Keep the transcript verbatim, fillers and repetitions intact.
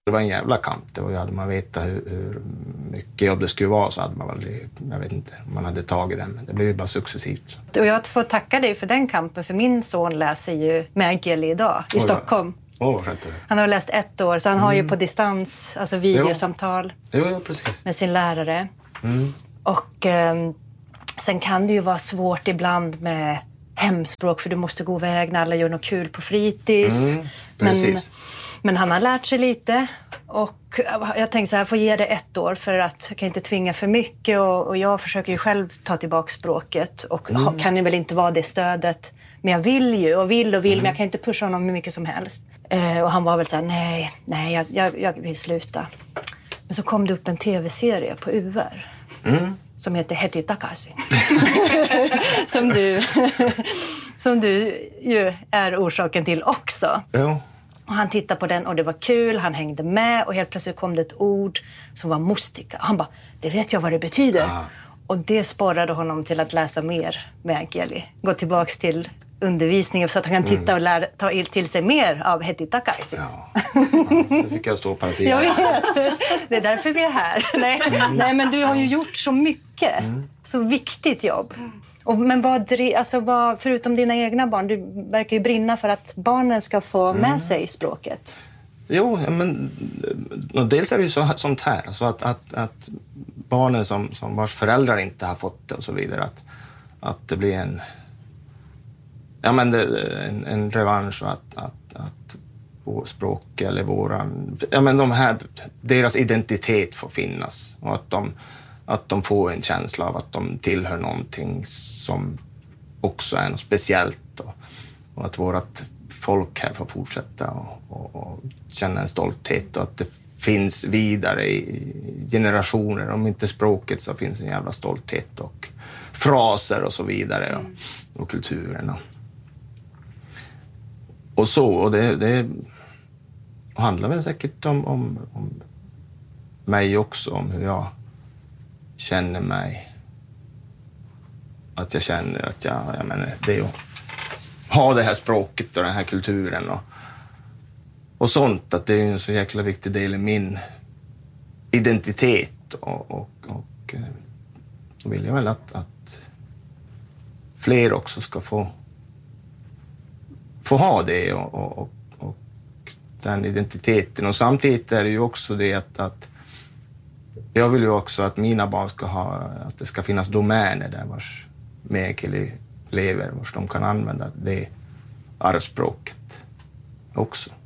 Det var en jävla kamp. Det var ju, hade man vetat hur, hur mycket jobb det skulle vara så hade man väl, jag vet inte, man hade tagit den. Men det blev ju bara successivt. Så. Och jag får tacka dig för den kampen, för min son läser ju Mäkeli idag i Oj, Stockholm. Åh, oh, skönt. Han har läst ett år, så han mm. har ju på distans, alltså videosamtal jo. Jo, precis. med sin lärare. Mm. Och eh, sen kan det ju vara svårt ibland med hemspråk, för du måste gå iväg när alla gör något kul på fritids. Mm, precis. Men, men han har lärt sig lite, och jag tänkte så här, jag får ge det ett år för att jag kan inte tvinga för mycket, och, och jag försöker ju själv ta tillbaka språket och mm. ha, kan ju väl inte vara det stödet, men jag vill ju och vill och vill, mm. men jag kan inte pusha honom hur mycket som helst. Eh, och han var väl så här, nej, nej jag, jag, jag vill sluta. Men så kom det upp en tv-serie på U R mm. som heter Heti Takaisin. som du som du ju är orsaken till också. Jo. Och han tittade på den och det var kul, han hängde med, och helt plötsligt kom det ett ord som var mustika. Han bara, det vet jag vad det betyder. Ah. Och det sporrade honom till att läsa mer Mäkeli. Gå tillbaks till undervisningen så att han kan titta mm. och lära, ta till sig mer av Heti Takaisin. Ja, ja, nu fick jag stå på en sida. Jag vet, det är därför vi är här. Nej, mm. nej men du har ju gjort så mycket, mm. så viktigt jobb. Och, men vad, alltså vad, förutom dina egna barn, du verkar ju brinna för att barnen ska få med mm. sig språket. Jo, men dels är det ju så, sånt här, alltså att, att, att barnen som, som vars föräldrar inte har fått det och så vidare, att, att det blir en ja men det, en, en revansch, och att, att, att vår språk eller våran, ja men de här, deras identitet får finnas, och att de, att de får en känsla av att de tillhör någonting som också är något speciellt, och, och att vårat folk här får fortsätta och, och, och känna en stolthet, och att det finns vidare i generationer. Om inte språket så finns en jävla stolthet och fraser och så vidare, och, och kulturerna. Och så, och det, det handlar väl säkert om, om, om mig också, om hur jag känner mig. Att jag känner att jag, jag menar, det är att ha det här språket och den här kulturen och, och sånt, att det är en så jäkla viktig del i min identitet, och, och, och då vill jag väl att, att fler också ska få få ha det och, och, och den identiteten. Och samtidigt är det ju också det att, att jag vill ju också att mina barn ska ha, att det ska finnas domäner där vars Mäkeli lever, vars de kan använda det arvspråket också.